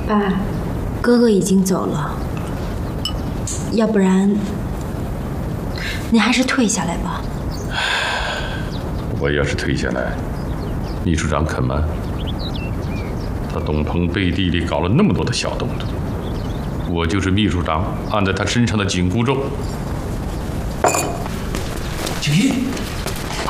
爸，哥哥已经走了，要不然您还是退下来吧。 我要是退下来，秘书长肯吗？他东鹏背地里搞了那么多的小动作，我就是秘书长按在他身上的紧箍咒。 景逸，